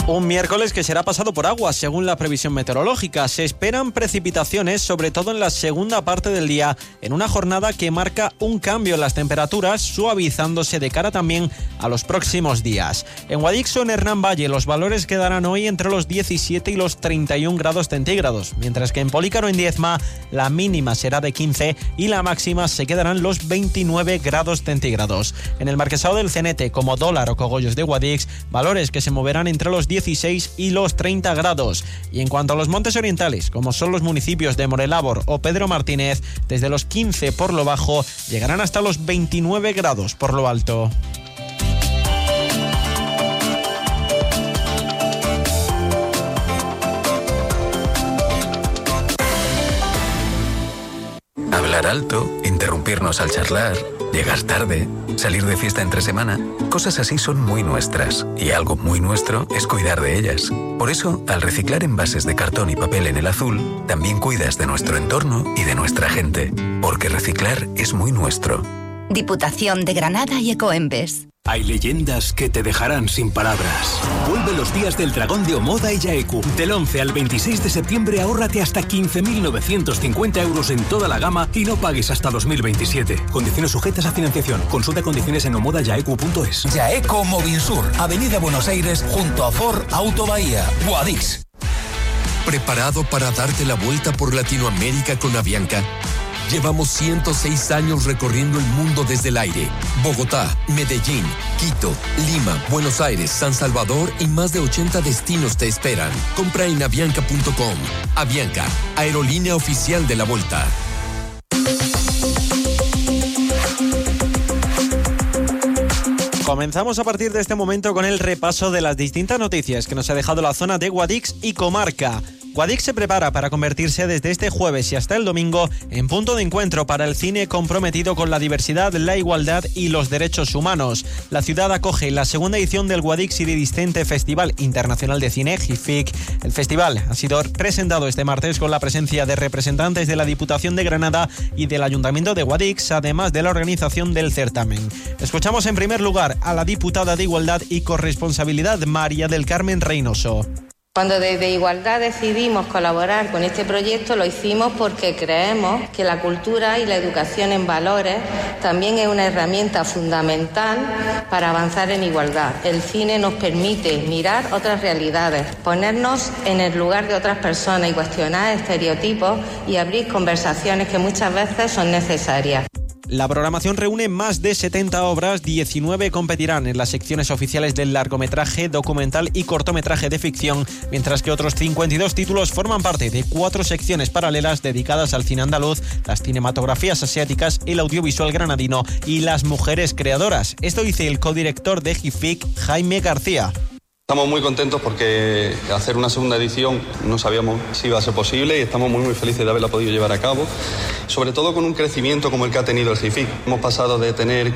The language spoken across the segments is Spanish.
Un miércoles que será pasado por agua, según la previsión meteorológica. Se esperan precipitaciones, sobre todo en la segunda parte del día, en una jornada que marca un cambio en las temperaturas, suavizándose de cara también a los próximos días. En Guadix o en Hernán Valle, los valores quedarán hoy entre los 17 y los 31 grados centígrados, mientras que en Polícaro, en Diezma, la mínima será de 15 y la máxima se quedarán los 29 grados centígrados. En el Marquesado del Cenete, como Dólar o Cogollos de Guadix, valores que se moverán entre los 16 y los 30 grados. Y en cuanto a los montes orientales, como son los municipios de Morelabor o Pedro Martínez, desde los 15 por lo bajo llegarán hasta los 29 grados por lo alto. Hablar alto, interrumpirnos al charlar, llegar tarde, salir de fiesta entre semana, cosas así son muy nuestras. Y algo muy nuestro es cuidar de ellas. Por eso, al reciclar envases de cartón y papel en el azul, también cuidas de nuestro entorno y de nuestra gente. Porque reciclar es muy nuestro. Diputación de Granada y Ecoembes. Hay leyendas que te dejarán sin palabras. Vuelve los días del dragón de Omoda y Yaeku. Del 11 al 26 de septiembre ahórrate hasta 15.950 euros en toda la gama y no pagues hasta 2027. Condiciones sujetas a financiación. Consulta condiciones en omodayaeku.es. Yaeco Movinsur, Avenida Buenos Aires, junto a Ford Auto Bahía, Guadix. ¿Preparado para darte la vuelta por Latinoamérica con Avianca? Llevamos 106 años recorriendo el mundo desde el aire. Bogotá, Medellín, Quito, Lima, Buenos Aires, San Salvador y más de 80 destinos te esperan. Compra en avianca.com. Avianca, aerolínea oficial de la Volta. Comenzamos a partir de este momento con el repaso de las distintas noticias que nos ha dejado la zona de Guadix y comarca. Guadix se prepara para convertirse desde este jueves y hasta el domingo en punto de encuentro para el cine comprometido con la diversidad, la igualdad y los derechos humanos. La ciudad acoge la segunda edición del Guadix Iridiscente Festival Internacional de Cine, GIFIC. El festival ha sido presentado este martes con la presencia de representantes de la Diputación de Granada y del Ayuntamiento de Guadix, además de la organización del certamen. Escuchamos en primer lugar a la diputada de Igualdad y Corresponsabilidad, María del Carmen Reynoso. Cuando desde Igualdad decidimos colaborar con este proyecto, lo hicimos porque creemos que la cultura y la educación en valores también es una herramienta fundamental para avanzar en igualdad. El cine nos permite mirar otras realidades, ponernos en el lugar de otras personas y cuestionar estereotipos y abrir conversaciones que muchas veces son necesarias. La programación reúne más de 70 obras, 19 competirán en las secciones oficiales del largometraje, documental y cortometraje de ficción, mientras que otros 52 títulos forman parte de 4 secciones paralelas dedicadas al cine andaluz, las cinematografías asiáticas, el audiovisual granadino y las mujeres creadoras. Esto dice el codirector de GIFIC, Jaime García. Estamos muy contentos porque hacer una segunda edición no sabíamos si iba a ser posible y estamos muy felices de haberla podido llevar a cabo, sobre todo con un crecimiento como el que ha tenido el GIFIC. Hemos pasado de tener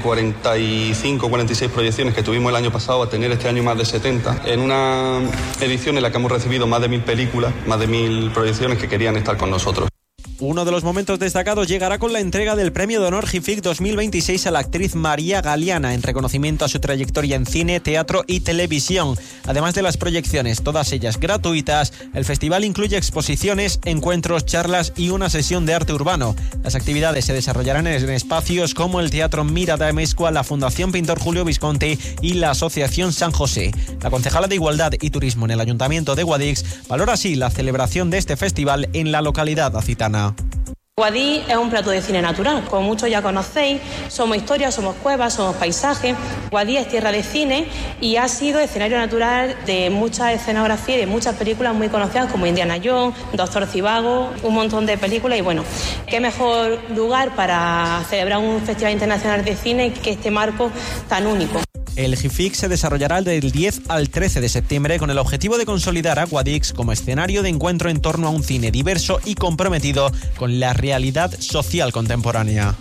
45, 46 proyecciones que tuvimos el año pasado a tener este año más de 70, en una edición en la que hemos recibido más de 1.000 películas, más de 1.000 proyecciones que querían estar con nosotros. Uno de los momentos destacados llegará con la entrega del Premio de Honor GIFIC 2026 a la actriz María Galeana, en reconocimiento a su trayectoria en cine, teatro y televisión. Además de las proyecciones, todas ellas gratuitas, el festival incluye exposiciones, encuentros, charlas y una sesión de arte urbano. Las actividades se desarrollarán en espacios como el Teatro Mirada de Amezcua, la Fundación Pintor Julio Visconti y la Asociación San José. La concejala de Igualdad y Turismo en el Ayuntamiento de Guadix valora así la celebración de este festival en la localidad acitana. Guadix es un plato de cine natural, como muchos ya conocéis, somos historia, somos cuevas, somos paisajes. Guadix es tierra de cine y ha sido escenario natural de muchas escenografías y de muchas películas muy conocidas como Indiana Jones, Doctor Zhivago, un montón de películas y bueno, qué mejor lugar para celebrar un festival internacional de cine que este marco tan único. El GIFIC se desarrollará del 10 al 13 de septiembre con el objetivo de consolidar a Guadix como escenario de encuentro en torno a un cine diverso y comprometido con la realidad social contemporánea.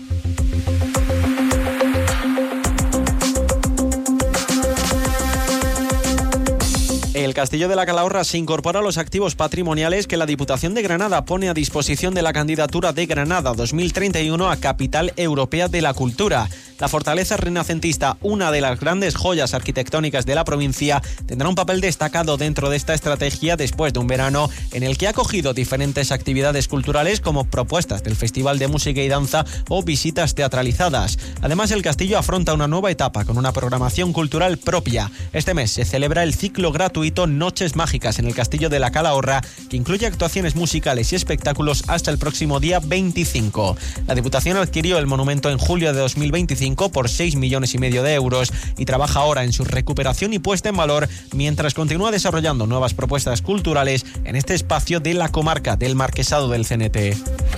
El Castillo de la Calahorra se incorpora a los activos patrimoniales que la Diputación de Granada pone a disposición de la candidatura de Granada 2031 a Capital Europea de la Cultura. La fortaleza renacentista, una de las grandes joyas arquitectónicas de la provincia, tendrá un papel destacado dentro de esta estrategia después de un verano en el que ha acogido diferentes actividades culturales como propuestas del Festival de Música y Danza o visitas teatralizadas. Además, el castillo afronta una nueva etapa con una programación cultural propia. Este mes se celebra el ciclo gratuito Noches Mágicas en el Castillo de la Calahorra, que incluye actuaciones musicales y espectáculos hasta el próximo día 25. La Diputación adquirió el monumento en julio de 2025 por 6,5 millones de euros y trabaja ahora en su recuperación y puesta en valor mientras continúa desarrollando nuevas propuestas culturales en este espacio de la comarca del Marquesado del CNT.